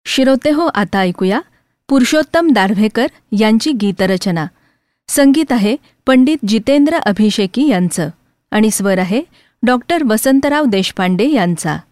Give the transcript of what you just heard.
श्रोते हो, आता ऐकूया पुरुषोत्तम दारव्हेकर यांची गीतरचना. संगीत आहे पंडित जितेंद्र अभिषेकी यांचं आणि स्वर आहे डॉक्टर वसंतराव देशपांडे यांचा.